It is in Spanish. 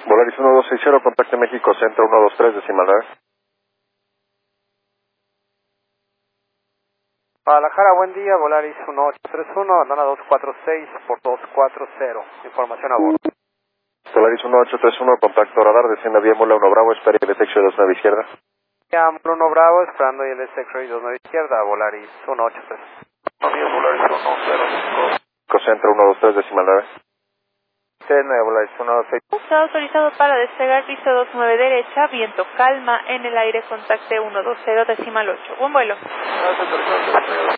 Volaris 1260, contacte México Centro 123, decimal 9. Guadalajara, buen día, Volaris 1831, abandona 246 por 240, información a bordo. Volaris 1831, contacto radar, descienda vía Mula 1 Bravo, espera y detección 29 izquierda. Ya, 1 Bravo, esperando y el X-Ray 29 izquierda, Volaris 183. Volaris 105. Centro 123, decimal 9. C9, Volaris 126. Está autorizado para despegar, piso 29 derecha, viento calma, en el aire contacte 120, decimal 8. Buen vuelo.